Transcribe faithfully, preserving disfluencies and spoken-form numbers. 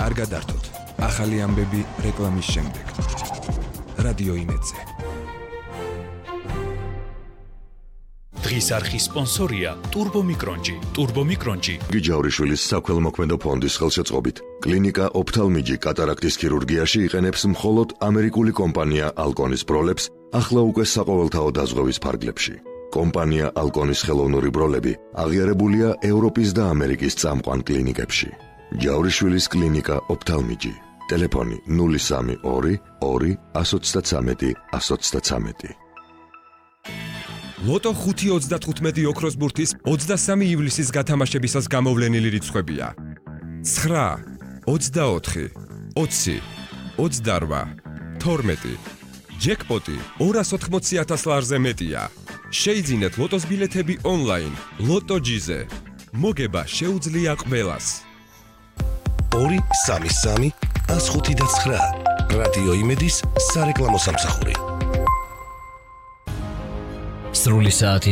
არ გადართოთ. ახალი ამბები რეკლამის შემდეგ. რადიო იმედზე. დღის არხის სპონსორია ტურბომიკრონჯი. ტურბომიკრონჯი გიჯავრიშვილის საქველმოქმედო ფონდის ხელშეწყობით კლინიკა ოფთალმიჯი კატარაქტის ქირურგიაში იყენებს მხოლოდ ამერიკული კომპანია ალკონის ბროლებს ახლა უკვე საყოველთაო დაზღვევის ფარგლებში. კომპანია ალკონის ხელოვნური ბროლები აღიარებულია ევროპის და ამერიკის წამყვან კლინიკებში. ჯავრიშვილის კლინიკა ოფთალმიჯი. ტელეფონი ნული სამი ორი ორი εκατო ოცდათვრამეტი εκατო ოცდათვრამეტი. ლოტო ხუთი ოცდათხუთმეტი ოქროს ბურთის ოცდასამი ივლისის გათამაშებისას გამოვლენილი რიცხვებია: ცხრა, ოცდაოთხი, ოცი, ოცდარვა, თორმეტი. ჯეკპოტი ორას ოთხმოცი ათას ლარზე მეტია. შეიძინეთ ლოტოს ბილეთები ონლაინ ლოტოჯიზე. მოგება შეუძლია ყველას. ორი სამი სამი ას ხუთი და ცხრა. რადიო იმედის სარეკლამო სამსახური. სრული საათი